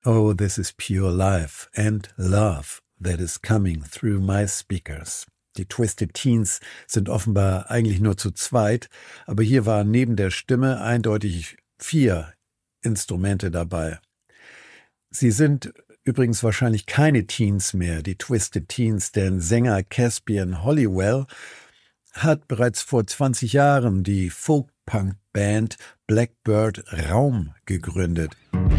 Oh, this is pure life and love that is coming through my speakers. Die Twisted Teens sind offenbar eigentlich nur zu zweit, aber hier waren neben der Stimme eindeutig 4 Instrumente dabei. Sie sind übrigens wahrscheinlich keine Teens mehr, die Twisted Teens, denn Sänger Caspian Hollywell hat bereits vor 20 Jahren die Folk-Punk-Band Blackbird Raum gegründet.